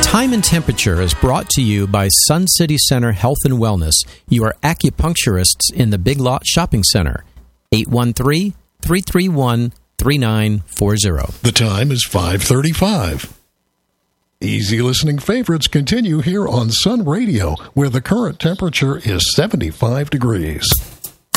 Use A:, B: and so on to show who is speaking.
A: Time and Temperature is brought to you by Sun City Center Health and Wellness, your acupuncturists in the Big Lot Shopping Center. 813-331-3940.
B: The time is 5:35. Easy listening favorites continue here on Sun Radio, where the current temperature is 75 degrees.